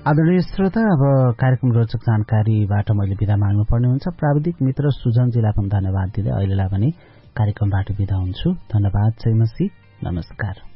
आदरणीय श्रोता, अब कार्यक्रम रोचक जानकारीबाट मैले बिदा माग्नुपर्ने हुन्छ। प्राविधिक मित्र सुजनजीलाई पनि धन्यवाद दिँदै अहिलेलाई भने कार्यक्रमबाट बिदा हुन्छु। धन्यवाद। जय मसी। नमस्कार।